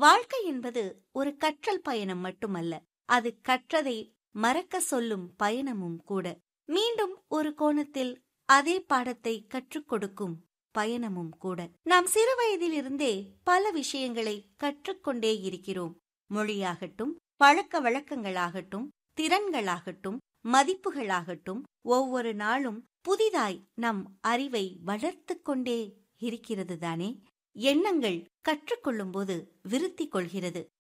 வாழ்க்கை என்பது ஒரு கற்றல் பயணம் மட்டுமல்ல, அது கற்றதை மறக்க சொல்லும் பயணமும் கூட. மீண்டும் ஒரு கோணத்தில் அதே பாடத்தை கற்றுக் கொடுக்கும் பயணமும் கூட. நாம் சிறு வயதிலிருந்தே பல விஷயங்களை கற்றுக்கொண்டே இருக்கிறோம். மொழியாகட்டும், பழக்க வழக்கங்களாகட்டும், திறன்களாகட்டும், மதிப்புகளாகட்டும், ஒவ்வொரு நாளும் புதிதாய் நம் அறிவை வளர்த்து கொண்டே இருக்கிறது தானே. எண்ணங்கள் கற்றுக்கொள்ளும் போது விருத்தி கொள்கிறது.